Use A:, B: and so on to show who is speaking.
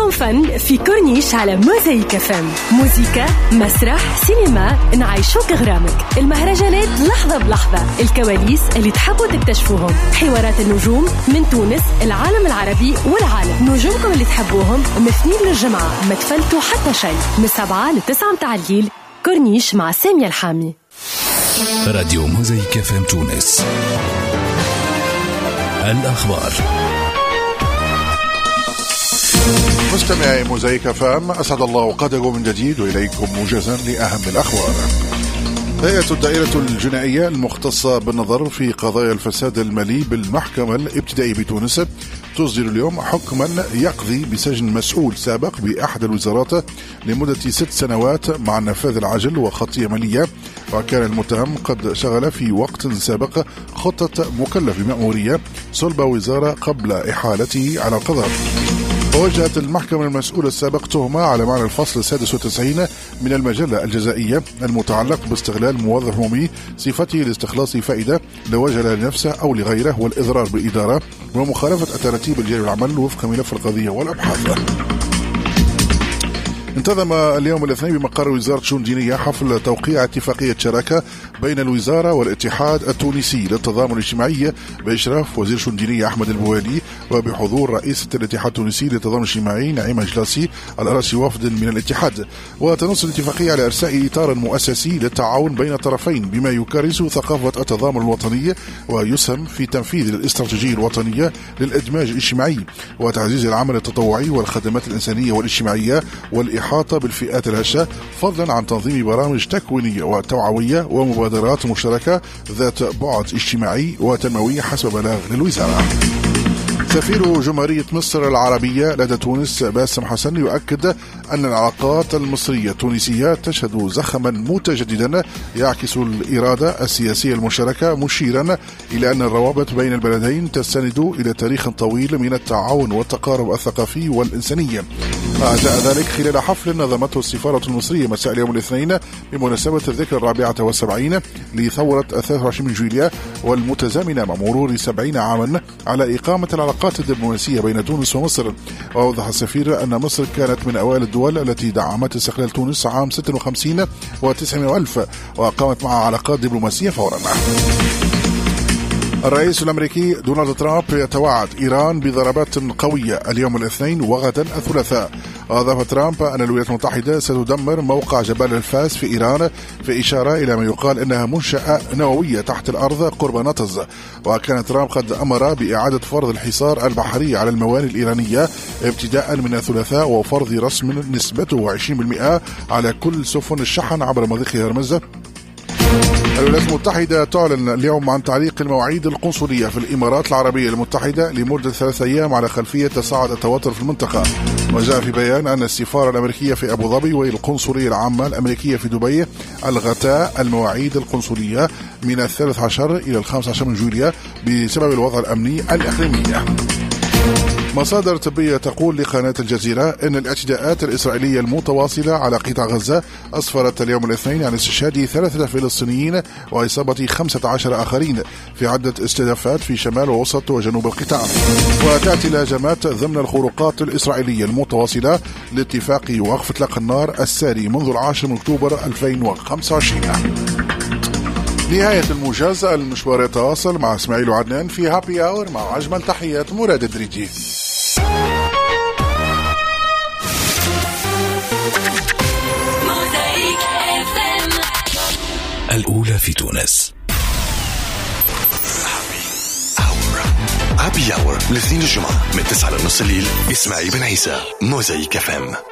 A: معكم فن في كورنيش على موزايك فم. موسيقى، مسرح، سينما، نعيشوك غرامك. المهرجانات لحظة بلحظة، الكواليس اللي تحبوا تكتشفوهم، حوارات النجوم من تونس، العالم العربي والعالم. نجومكم اللي تحبوهم من الاثنين للجمعة، ما تفلتوا حتى شيء. من 7 ل 9 متاع الليل، كورنيش مع سامية الحامي.
B: راديو موزايك فم تونس. الأخبار.
C: مستمعي موزايك فام، أسعد الله أوقاتكم من جديد وإليكم موجزا لأهم الأخبار. هيئة الدائرة الجنائية المختصة بالنظر في قضايا الفساد المالي بالمحكمة الابتدائية بتونس تصدر اليوم حكما يقضي بسجن مسؤول سابق بأحد الوزارات لمدة 6 سنوات مع النفاذ العاجل وخطية مالية. وكان المتهم قد شغل في وقت سابق خطة مكلف بمأمورية صلب وزارة قبل إحالته على القضاء. ووجهت المحكمة المسؤول السابق تهمة على معنى الفصل 96 من المجلة الجزائية المتعلق باستغلال موظف عمومي صفته لاستخلاص فائدة لوجه لنفسه أو لغيره والإضرار بالإدارة ومخالفة التراتيب الجاري العمل وفق ملف القضية والأبحاث. انتظم اليوم الاثنين بمقر وزارة الشؤون الدينية حفل توقيع اتفاقية شراكة بين الوزارة والاتحاد التونسي للتضامن الاجتماعي بإشراف وزير الشؤون الدينية أحمد البوالي وبحضور رئيسة الاتحاد التونسي للتضامن الاجتماعي نعيمة جلاسي على رأس وفد من الاتحاد. وتنص الاتفاقية على إرساء إطار مؤسسي للتعاون بين الطرفين بما يكرس ثقافة التضامن الوطني ويسهم في تنفيذ الاستراتيجية الوطنية للإدماج الاجتماعي وتعزيز العمل التطوعي والخدمات الإنسانية والاجتماعية والإحاطة بالفئات الهشة، فضلا عن تنظيم برامج تكوينية وتوعوية ومبادرات مشتركة ذات بعد اجتماعي وتنموي حسب بلاغ للوزارة. سفير جمهورية مصر العربية لدى تونس باسم حسن يؤكد أن العلاقات المصرية التونسية تشهد زخما متجددا يعكس الإرادة السياسية المشتركة، مشيرا إلى أن الروابط بين البلدين تستند إلى تاريخ طويل من التعاون والتقارب الثقافي والإنساني. جاء ذلك خلال حفل نظمته السفارة المصرية مساء اليوم الاثنين بمناسبة الذكرى 74 لثورة 23 من جويليا والمتزامنة مع مرور 70 عاما على إقامة العلاقات الدبلوماسية بين تونس ومصر. وأوضح السفير أن مصر كانت من أوائل الدول التي دعمت استقلال تونس عام 56 و900,000 وأقامت معها علاقات دبلوماسية فورا. الرئيس الأمريكي دونالد ترامب يتوعد إيران بضربات قوية اليوم الاثنين وغدا الثلاثاء. أضاف ترامب أن الولايات المتحدة ستدمر موقع جبال الفاس في إيران في إشارة إلى ما يقال أنها منشأة نووية تحت الأرض قرب نطز. وكان ترامب قد أمر بإعادة فرض الحصار البحري على الموانئ الإيرانية ابتداء من الثلاثاء وفرض رسم نسبته 20% على كل سفن الشحن عبر مضيق هرمز. الولايات المتحدة تعلن اليوم عن تعليق المواعيد القنصلية في الإمارات العربية المتحدة لمدة 3 أيام على خلفية تصاعد التوتر في المنطقة. وجاء في بيان أن السفارة الأمريكية في أبو ظبي والقنصلية العامة الأمريكية في دبي ألغتا المواعيد القنصلية من 13 إلى 15 من جويليا بسبب الوضع الأمني الإقليمي. مصادر طبية تقول لقناة الجزيرة أن الاعتداءات الإسرائيلية المتواصلة على قطاع غزة أسفرت اليوم الاثنين عن استشهاد 3 فلسطينيين وإصابة 15 آخرين في عدة استهدافات في شمال ووسط وجنوب القطاع. وتأتي الهجمات ضمن الخروقات الإسرائيلية المتواصلة لاتفاق وقف إطلاق النار الساري منذ 10 من أكتوبر 2025. نهاية الموجز. المشوار يتواصل مع اسماعيل وعدنان في هابي أور مع أجمل تحيات مراد الدريجي.
B: الأولى في تونس.
D: هابي أور الاثنين الجمعة من 9 لنص الليل. إسماعيل بن عيسى، موزايك فم.